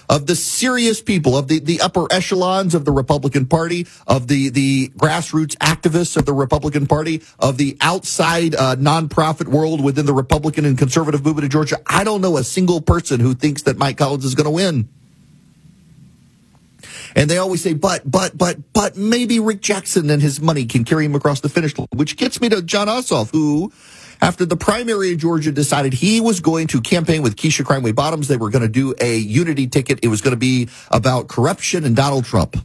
of the serious people, of the upper echelons of the Republican Party, of the grassroots activists of the Republican Party, of the outside nonprofit world within the Republican and conservative movement in Georgia. I don't know a single person who thinks that Mike Collins is going to win. And they always say, but maybe Rick Jackson and his money can carry him across the finish line, which gets me to Jon Ossoff, who, after the primary in Georgia, decided he was going to campaign with Keisha Crimeway Bottoms. They were going to do a unity ticket. It was going to be about corruption and Donald Trump,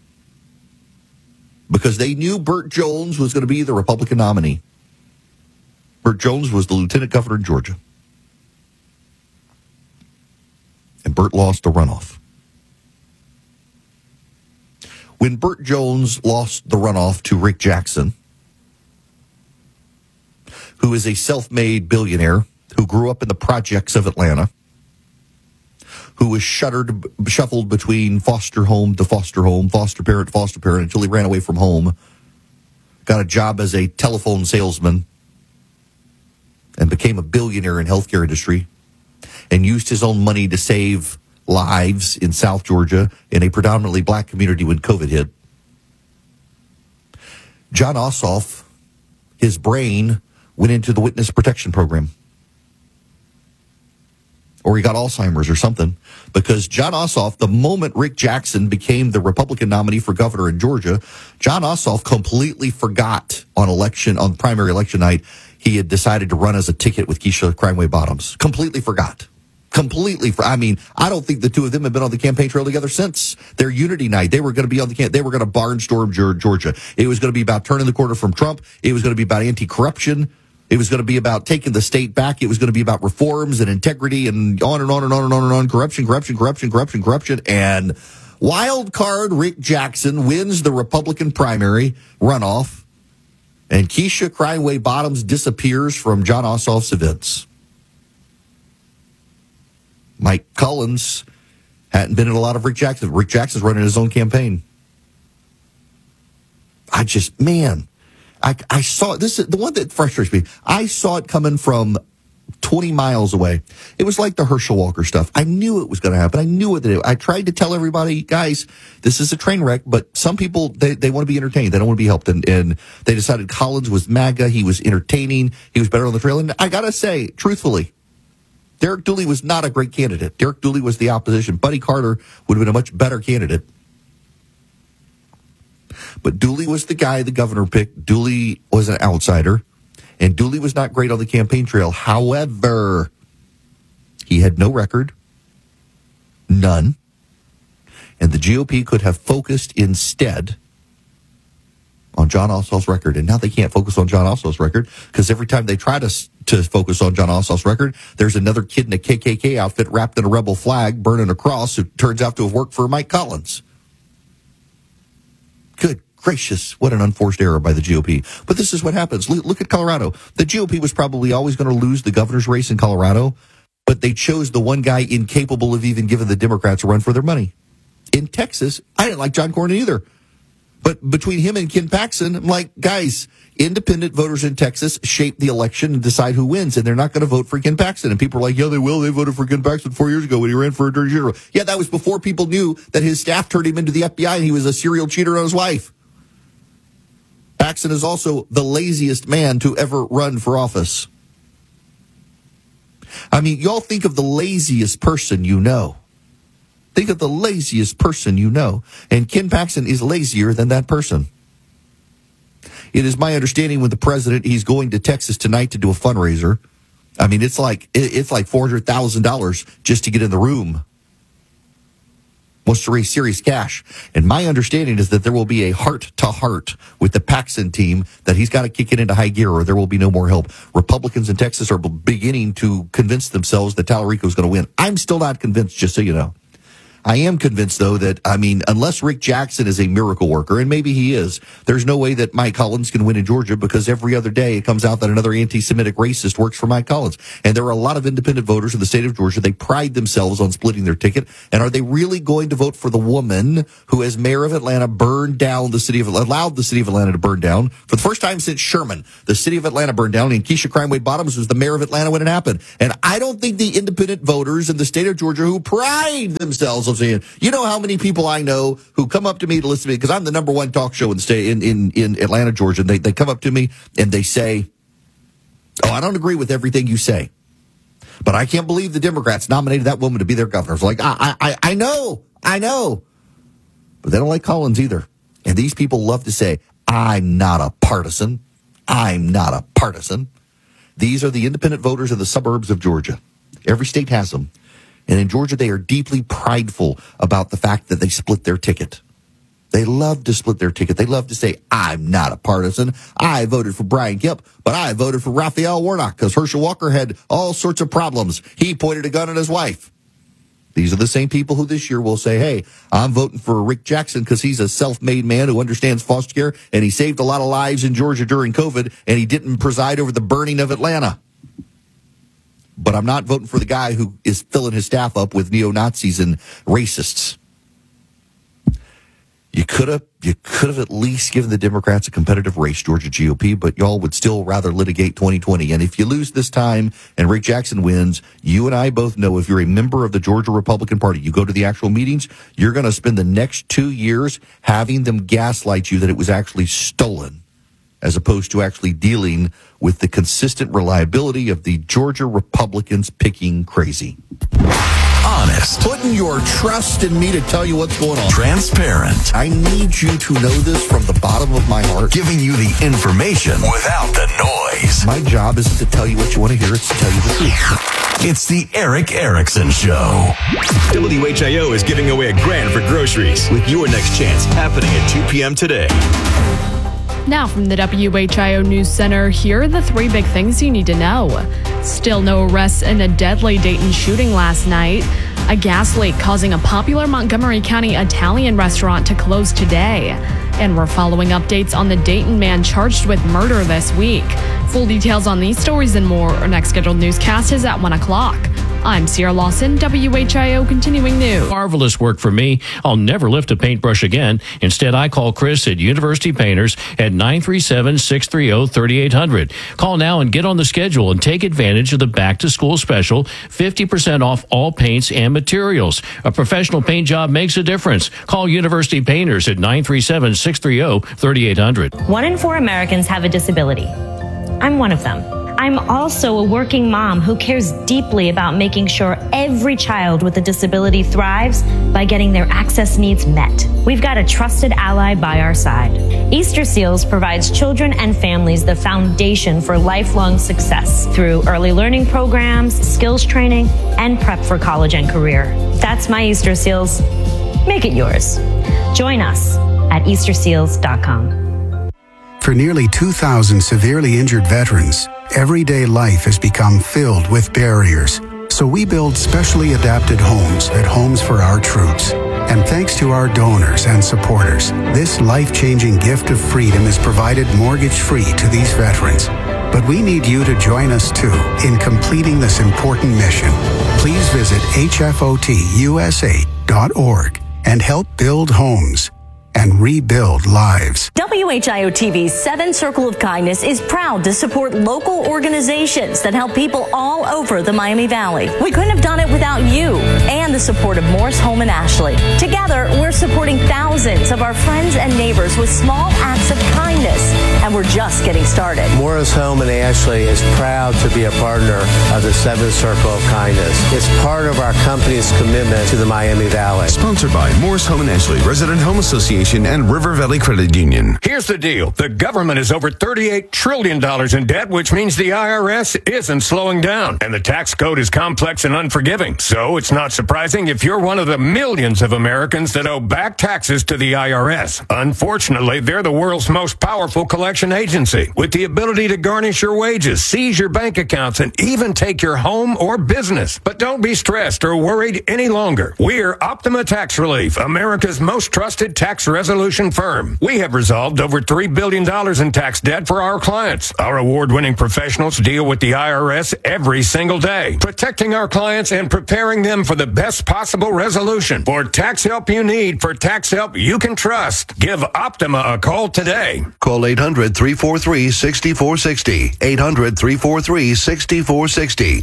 because they knew Burt Jones was going to be the Republican nominee. Burt Jones was the lieutenant governor in Georgia. And Burt lost the runoff. When Burt Jones lost the runoff to Rick Jackson, who is a self-made billionaire who grew up in the projects of Atlanta, who was shuffled between foster home to foster home, foster parent to foster parent, until he ran away from home, got a job as a telephone salesman, and became a billionaire in healthcare industry, and used his own money to save lives in South Georgia in a predominantly black community when COVID hit. Jon Ossoff, his brain went into the witness protection program. Or he got Alzheimer's or something. Because Jon Ossoff, the moment Rick Jackson became the Republican nominee for governor in Georgia, Jon Ossoff completely forgot on primary election night he had decided to run as a ticket with Keisha Crimeway Bottoms. Completely forgot. I don't think the two of them have been on the campaign trail together since their unity night. They were going to be they were going to barnstorm Georgia. It was going to be about turning the corner from Trump. It was going to be about anti-corruption. It was going to be about taking the state back. It was going to be about reforms and integrity and on and on and on and on and on. Corruption. And wild card Rick Jackson wins the Republican primary runoff, and Keisha Crimeway Bottoms disappears from Jon Ossoff's events. Mike Collins hadn't been in a lot of Rick Jackson. Rick Jackson's running his own campaign. I saw this. The one that frustrates me. I saw it coming from 20 miles away. It was like the Herschel Walker stuff. I knew it was going to happen. I knew it. I tried to tell everybody, guys, this is a train wreck, but some people, they want to be entertained. They don't want to be helped. And they decided Collins was MAGA. He was entertaining. He was better on the trail. And I got to say, truthfully, Derek Dooley was not a great candidate. Derek Dooley was the opposition. Buddy Carter would have been a much better candidate. But Dooley was the guy the governor picked. Dooley was an outsider. And Dooley was not great on the campaign trail. However, he had no record. None. And the GOP could have focused instead on Jon Ossoff's record. And now they can't focus on Jon Ossoff's record because every time they try to focus on Jon Ossoff's record, there's another kid in a KKK outfit wrapped in a rebel flag burning a cross who turns out to have worked for Mike Collins. Good gracious, what an unforced error by the GOP. But this is what happens. Look at Colorado. The GOP was probably always going to lose the governor's race in Colorado, but they chose the one guy incapable of even giving the Democrats a run for their money. In Texas, I didn't like John Cornyn either. But between him and Ken Paxton, I'm like, guys, independent voters in Texas shape the election and decide who wins, and they're not going to vote for Ken Paxton. And people are like, yeah, they will. They voted for Ken Paxton 4 years ago when he ran for Attorney General. Yeah, that was before people knew that his staff turned him into the FBI and he was a serial cheater on his wife. Paxton is also the laziest man to ever run for office. I mean, y'all think of the laziest person you know. Think of the laziest person you know. And Ken Paxton is lazier than that person. It is my understanding with the president, he's going to Texas tonight to do a fundraiser. I mean, it's like $400,000 just to get in the room. Wants to raise serious cash. And my understanding is that there will be a heart-to-heart with the Paxton team that he's got to kick it into high gear or there will be no more help. Republicans in Texas are beginning to convince themselves that Tallarico is going to win. I'm still not convinced, just so you know. I am convinced, though, that, unless Rick Jackson is a miracle worker, and maybe he is, there's no way that Mike Collins can win in Georgia, because every other day it comes out that another anti-Semitic racist works for Mike Collins. And there are a lot of independent voters in the state of Georgia. They pride themselves on splitting their ticket. And are they really going to vote for the woman who, as mayor of Atlanta, allowed the city of Atlanta to burn down? For the first time since Sherman, the city of Atlanta burned down, and Keisha Crime-Wade Bottoms was the mayor of Atlanta when it happened. And I don't think the independent voters in the state of Georgia who pride themselves on saying, you know how many people I know who come up to me to listen to me, because I'm the number one talk show in the state in Atlanta, Georgia, and they come up to me and they say, oh, I don't agree with everything you say, but I can't believe the Democrats nominated that woman to be their governor. It's like, I know, but they don't like Collins either. And these people love to say, I'm not a partisan. These are the independent voters in the suburbs of Georgia. Every state has them. And in Georgia, they are deeply prideful about the fact that they split their ticket. They love to split their ticket. They love to say, I'm not a partisan. I voted for Brian Kemp, but I voted for Raphael Warnock because Herschel Walker had all sorts of problems. He pointed a gun at his wife. These are the same people who this year will say, hey, I'm voting for Rick Jackson because he's a self-made man who understands foster care, and he saved a lot of lives in Georgia during COVID, and he didn't preside over the burning of Atlanta. But I'm not voting for the guy who is filling his staff up with neo-Nazis and racists. You could have at least given the Democrats a competitive race, Georgia GOP, but y'all would still rather litigate 2020. And if you lose this time and Rick Jackson wins, you and I both know if you're a member of the Georgia Republican Party, you go to the actual meetings, you're going to spend the next 2 years having them gaslight you that it was actually stolen, as opposed to actually dealing with the consistent reliability of the Georgia Republicans picking crazy. Honest. Putting your trust in me to tell you what's going on. Transparent. I need you to know this from the bottom of my heart. Giving you the information without the noise. My job isn't to tell you what you want to hear, it's to tell you the truth. It's the Erick Erickson Show. WHIO is giving away $1,000 for groceries with your next chance happening at 2 p.m. today. Now from the WHIO News Center, here are the 3 big things you need to know. Still no arrests in a deadly Dayton shooting last night. A gas leak causing a popular Montgomery County Italian restaurant to close today. And we're following updates on the Dayton man charged with murder this week. Full details on these stories and more. Our next scheduled newscast is at 1 o'clock. I'm Sierra Lawson, WHIO Continuing News. Marvelous work for me. I'll never lift a paintbrush again. Instead, I call Chris at University Painters at 937-630-3800. Call now and get on the schedule and take advantage of the back-to-school special, 50% off all paints and materials. A professional paint job makes a difference. Call University Painters at 937-630-3800. 1 in 4 Americans have a disability. I'm one of them. I'm also a working mom who cares deeply about making sure every child with a disability thrives by getting their access needs met. We've got a trusted ally by our side. Easter Seals provides children and families the foundation for lifelong success through early learning programs, skills training, and prep for college and career. That's my Easter Seals. Make it yours. Join us at easterseals.com. For nearly 2,000 severely injured veterans, everyday life has become filled with barriers. So we build specially adapted homes at Homes for Our Troops. And thanks to our donors and supporters, this life-changing gift of freedom is provided mortgage-free to these veterans. But we need you to join us, too, in completing this important mission. Please visit hfotusa.org and help build homes and rebuild lives. WHIO TV's 7 Circle of Kindness is proud to support local organizations that help people all over the Miami Valley. We couldn't have done it without you and the support of Morris Home and Ashley. Together, we're supporting thousands of our friends and neighbors with small acts of kindness, and we're just getting started. Morris Home and Ashley is proud to be a partner of the 7 Circle of Kindness. It's part of our company's commitment to the Miami Valley. Sponsored by Morris Home and Ashley, Resident Home Association Foundation and River Valley Credit Union. Here's the deal. The government is over $38 trillion in debt, which means the IRS isn't slowing down. And the tax code is complex and unforgiving. So it's not surprising if you're one of the millions of Americans that owe back taxes to the IRS. Unfortunately, they're the world's most powerful collection agency, with the ability to garnish your wages, seize your bank accounts, and even take your home or business. But don't be stressed or worried any longer. We're Optima Tax Relief, America's most trusted tax resolution firm. We have resolved over $3 billion in tax debt for our clients. Our award-winning professionals deal with the IRS every single day, protecting our clients and preparing them for the best possible resolution. For tax help you need, for tax help you can trust, give Optima a call today. Call 800-343-6460. 800-343-6460.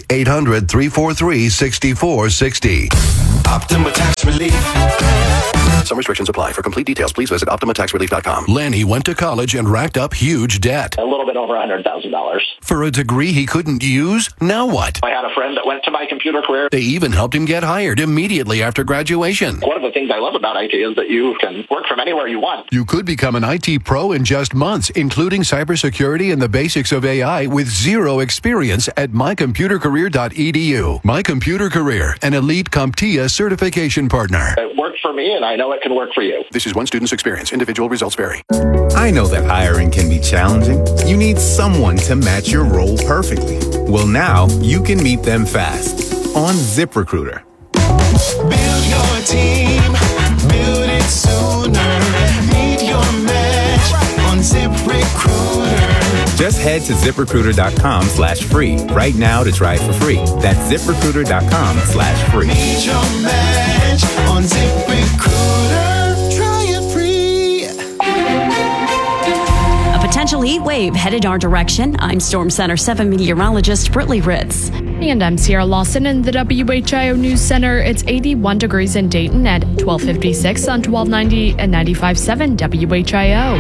800-343-6460. Optima Tax Relief. Some restrictions apply. For complete details, please visit OptimaTaxRelief.com. Lanny went to college and racked up huge debt. A little bit over $100,000. For a degree he couldn't use? Now what? I had a friend that went to My Computer Career. They even helped him get hired immediately after graduation. One of the things I love about IT is that you can work from anywhere you want. You could become an IT pro in just months, including cybersecurity and the basics of AI with zero experience at mycomputercareer.edu. My Computer Career, an elite CompTIA certification partner. It worked for me, and I know it can work for you. This is one student's experience. Individual results vary. I know that hiring can be challenging. You need someone to match your role perfectly. Well, now you can meet them fast on ZipRecruiter. Build your team, build it sooner. Meet your match on ZipRecruiter. Just head to ZipRecruiter.com/free right now to try it for free. That's ZipRecruiter.com/free. Meet your match on ZipRecruiter. Try it free. A potential heat wave headed our direction. I'm Storm Center 7 meteorologist Brittany Ritz. And I'm Sierra Lawson in the WHIO News Center. It's 81 degrees in Dayton at 1256 on 1290 and 95.7 WHIO.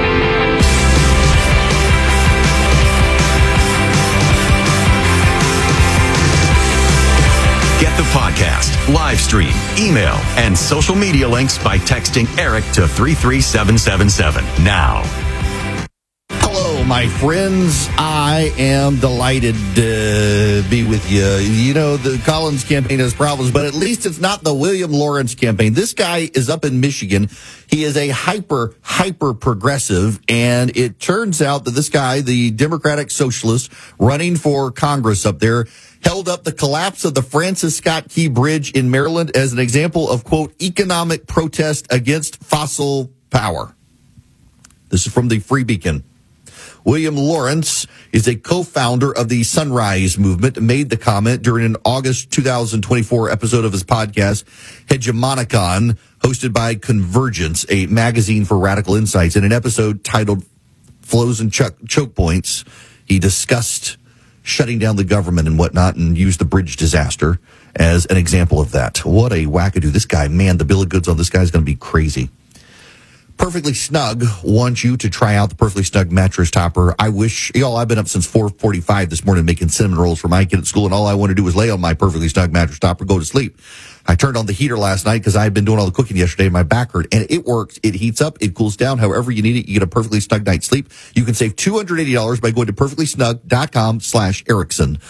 Get the podcast, live stream, email, and social media links by texting Eric to 33777 now. Hello, my friends. I am delighted to be with you. You know, the Collins campaign has problems, but at least it's not the William Lawrence campaign. This guy is up in Michigan. He is a hyper progressive, and it turns out that this guy, the Democratic Socialist running for Congress up there, held up the collapse of the Francis Scott Key Bridge in Maryland as an example of, quote, economic protest against fossil power. This is from the Free Beacon. William Lawrence is a co-founder of the Sunrise Movement, made the comment during an August 2024 episode of his podcast, Hegemonicon, hosted by Convergence, a magazine for radical insights. In an episode titled Flows and Choke Points, he discussed shutting down the government and whatnot and used the bridge disaster as an example of that. What a wackadoo. This guy, man, the bill of goods on this guy is going to be crazy. Perfectly Snug wants you to try out the Perfectly Snug mattress topper. I wish, I've been up since 4:45 this morning making cinnamon rolls for my kid at school, and all I want to do is lay on my Perfectly Snug mattress topper, go to sleep. I turned on the heater last night because I had been doing all the cooking yesterday and my back hurt, and it works. It heats up, it cools down, however you need it. You get a Perfectly Snug night's sleep. You can save $280 by going to perfectlysnug.com/Erickson.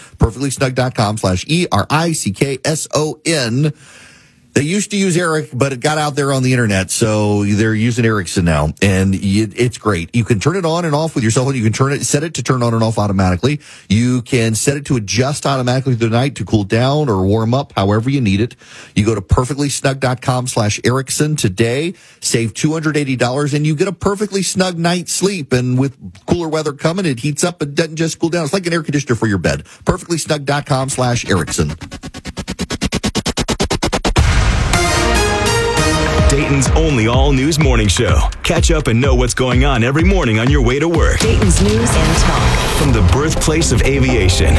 perfectlysnug.com/ERICKSON. They used to use Eric, but it got out there on the internet, so they're using Erickson now, and it's great. You can turn it on and off with your cell phone. You can set it to turn on and off automatically. You can set it to adjust automatically through the night to cool down or warm up, however you need it. You go to perfectlysnug.com/Erickson today, save $280, and you get a perfectly snug night's sleep. And with cooler weather coming, it heats up. It doesn't just cool down. It's like an air conditioner for your bed. perfectlysnug.com/Erickson. Dayton's only all-news morning show. Catch up and know what's going on every morning on your way to work. Dayton's news and talk. From the birthplace of aviation,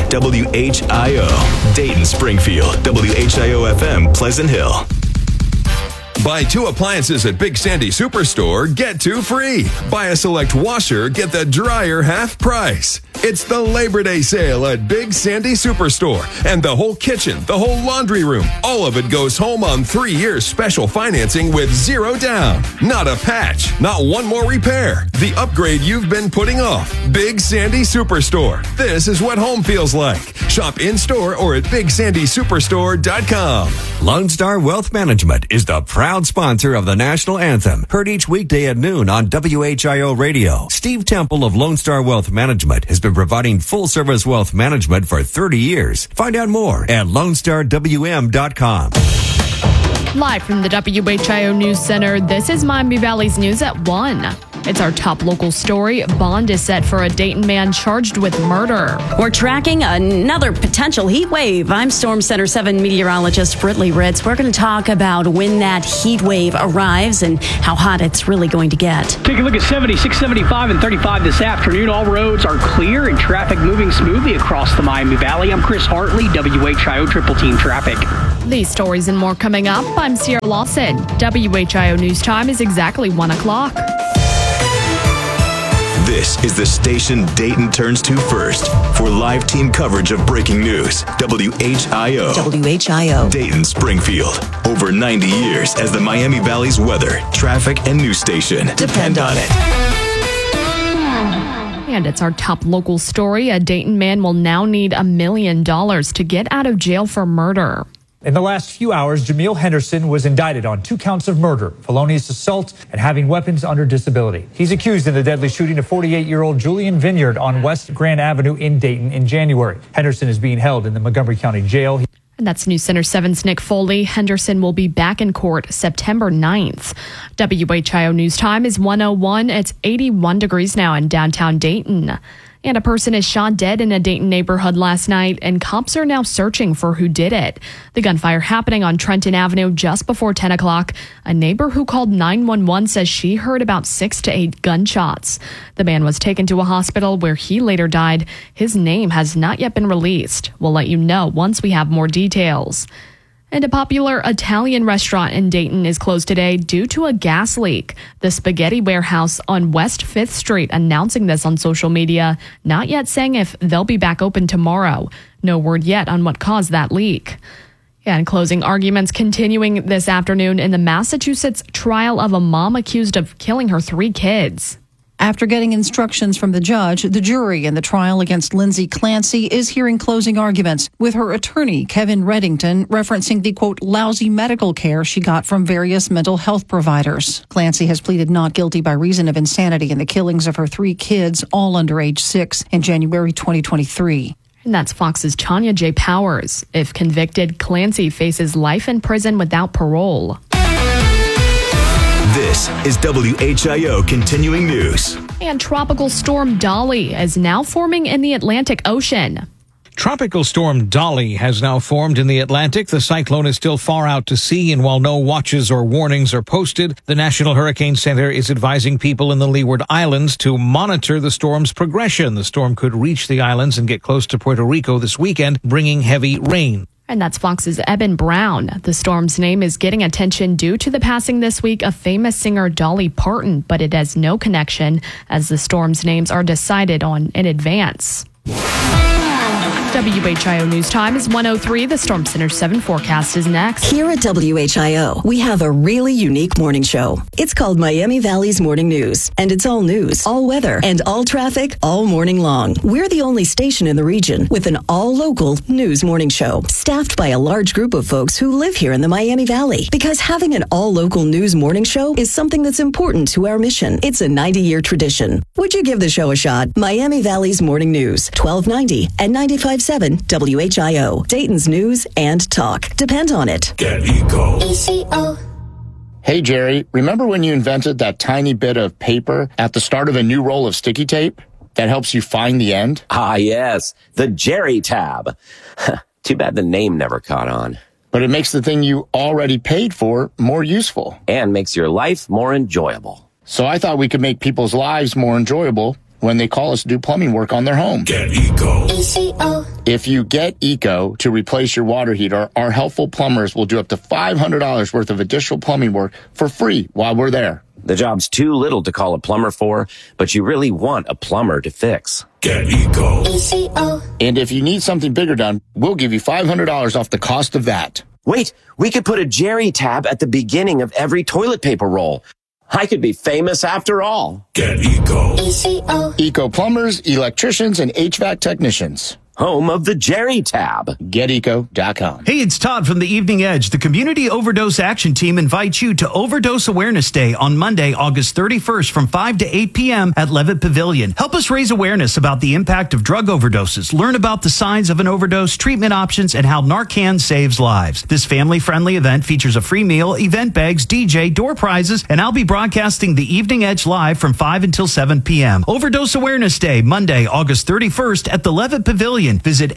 WHIO. Dayton, Springfield, WHIO-FM, Pleasant Hill. Buy 2 appliances at Big Sandy Superstore, get 2 free. Buy a select washer, get the dryer half price. It's the Labor Day sale at Big Sandy Superstore. And the whole kitchen, the whole laundry room, all of it goes home on 3 years special financing with 0 down. Not a patch, not one more repair. The upgrade you've been putting off. Big Sandy Superstore. This is what home feels like. Shop in-store or at BigSandySuperstore.com. Lone Star Wealth Management is the proud sponsor of the national anthem, heard each weekday at noon on WHIO Radio. Steve Temple of Lone Star Wealth Management has been providing full-service wealth management for 30 years. Find out more at LoneStarWM.com. Live from the WHIO News Center, this is Miami Valley's News at 1. It's our top local story. Bond is set for a Dayton man charged with murder. We're tracking another potential heat wave. I'm Storm Center 7 meteorologist Britley Ritz. We're going to talk about when that heat wave arrives and how hot it's really going to get. Take a look at 76, 75, and 35 this afternoon. All roads are clear and traffic moving smoothly across the Miami Valley. I'm Chris Hartley, WHIO Triple Team Traffic. These stories and more coming up. I'm Sierra Lawson. WHIO News Time is exactly 1 o'clock. This is the station Dayton turns to first for live team coverage of breaking news. WHIO. WHIO. Dayton Springfield. Over 90 years as the Miami Valley's weather, traffic, and news station. Depend on it. And it's our top local story. A Dayton man will now need $1 million to get out of jail for murder. In the last few hours, Jamil Henderson was indicted on 2 counts of murder, felonious assault, and having weapons under disability. He's accused in the deadly shooting of 48-year-old Julian Vineyard on West Grand Avenue in Dayton in January. Henderson is being held in the Montgomery County Jail. And that's News Center 7's Nick Foley. Henderson will be back in court September 9th. WHIO News Time is 1:01. It's 81 degrees now in downtown Dayton. And a person is shot dead in a Dayton neighborhood last night, and cops are now searching for who did it. The gunfire happening on Trenton Avenue just before 10 o'clock. A neighbor who called 911 says she heard about 6 to 8 gunshots. The man was taken to a hospital where he later died. His name has not yet been released. We'll let you know once we have more details. And a popular Italian restaurant in Dayton is closed today due to a gas leak. The Spaghetti Warehouse on West 5th Street announcing this on social media, not yet saying if they'll be back open tomorrow. No word yet on what caused that leak. And closing arguments continuing this afternoon in the Massachusetts trial of a mom accused of killing her 3 kids. After getting instructions from the judge, the jury in the trial against Lindsay Clancy is hearing closing arguments, with her attorney, Kevin Reddington, referencing the, quote, lousy medical care she got from various mental health providers. Clancy has pleaded not guilty by reason of insanity in the killings of her 3 kids, all under age 6, in January 2023. And that's Fox's Tanya J. Powers. If convicted, Clancy faces life in prison without parole. This is WHIO Continuing News. And Tropical Storm Dolly is now forming in the Atlantic Ocean. Tropical Storm Dolly has now formed in the Atlantic. The cyclone is still far out to sea, and while no watches or warnings are posted, the National Hurricane Center is advising people in the Leeward Islands to monitor the storm's progression. The storm could reach the islands and get close to Puerto Rico this weekend, bringing heavy rain. And that's Fox's Eben Brown. The storm's name is getting attention due to the passing this week of famous singer Dolly Parton, but it has no connection as the storm's names are decided on in advance. WHIO News Time is 1:03. The Storm Center 7 forecast is next. Here at WHIO, we have a really unique morning show. It's called Miami Valley's Morning News, and it's all news, all weather, and all traffic all morning long. We're the only station in the region with an all-local news morning show, staffed by a large group of folks who live here in the Miami Valley. Because having an all-local news morning show is something that's important to our mission. It's a 90-year tradition. Would you give the show a shot? Miami Valley's Morning News, 1290 and 95.7 WHIO, Dayton's news and talk. Depend on it. Get Eco. ECO. Hey, Jerry, remember when you invented that tiny bit of paper at the start of a new roll of sticky tape that helps you find the end? Ah, yes, the Jerry tab. Too bad the name never caught on. But it makes the thing you already paid for more useful. And makes your life more enjoyable. So I thought we could make people's lives more enjoyable when they call us to do plumbing work on their home. Get Eco. If you get Eco to replace your water heater, our helpful plumbers will do up to $500 worth of additional plumbing work for free while we're there. The job's too little to call a plumber for, but you really want a plumber to fix. Get Eco. And if you need something bigger done, we'll give you $500 off the cost of that. Wait, we could put a Jerry tab at the beginning of every toilet paper roll. I could be famous after all. Get Eco. Eco plumbers, electricians, and HVAC technicians. Home of the Jerry tab. GetEco.com. Hey, it's Todd from the Evening Edge. The Community Overdose Action Team invites you to Overdose Awareness Day on Monday, August 31st from 5 to 8 p.m. at Levitt Pavilion. Help us raise awareness about the impact of drug overdoses. Learn about the signs of an overdose, treatment options, and how Narcan saves lives. This family-friendly event features a free meal, event bags, DJ, door prizes, and I'll be broadcasting the Evening Edge live from 5 until 7 p.m. Overdose Awareness Day, Monday, August 31st at the Levitt Pavilion. Visit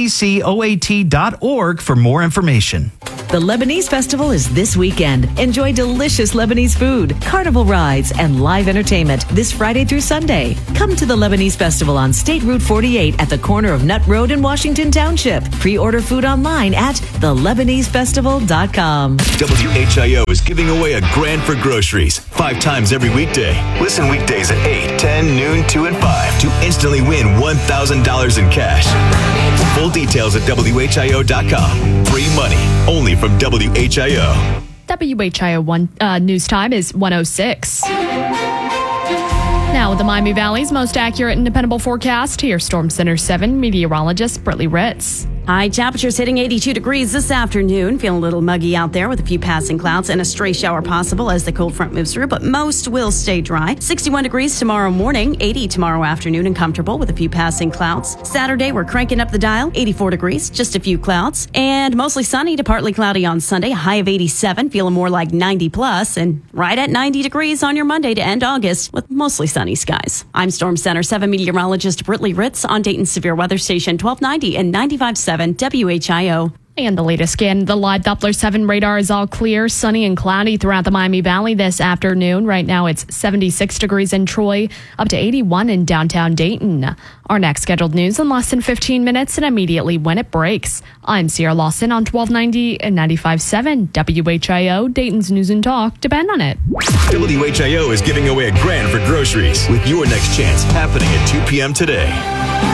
mccoat.org for more information. The Lebanese Festival is this weekend. Enjoy delicious Lebanese food, carnival rides, and live entertainment this Friday through Sunday. Come to the Lebanese Festival on State Route 48 at the corner of Nutt Road in Washington Township. Pre-order food online at thelebanesefestival.com. WHIO is giving away a grand for groceries 5 times every weekday. Listen weekdays at 8, 10, noon, 2, and 5 to instantly win $1,000 in cash. Full details at WHIO.com. Free money only from WHIO. WHIO news time is 1:06. Now with the Miami Valley's most accurate and dependable forecast, here's Storm Center 7 meteorologist Brittany Ritz. High temperatures hitting 82 degrees this afternoon. Feeling a little muggy out there with a few passing clouds and a stray shower possible as the cold front moves through, but most will stay dry. 61 degrees tomorrow morning, 80 tomorrow afternoon, and comfortable with a few passing clouds. Saturday, we're cranking up the dial, 84 degrees, just a few clouds, and mostly sunny to partly cloudy on Sunday, a high of 87, feeling more like 90 plus, and right at 90 degrees on your Monday to end August with mostly sunny skies. I'm Storm Center 7 meteorologist Brittany Ritz on Dayton's Severe Weather Station 1290 and 95.7 WHIO. And the latest scan, the live Doppler 7 radar is all clear, sunny and cloudy throughout the Miami Valley this afternoon. Right now it's 76 degrees in Troy, up to 81 in downtown Dayton. Our next scheduled news in less than 15 minutes and immediately when it breaks. I'm Sierra Lawson on 1290 and 95.7 WHIO, Dayton's News and Talk. Depend on it. WHIO is giving away a grand for groceries with your next chance happening at 2 p.m. today.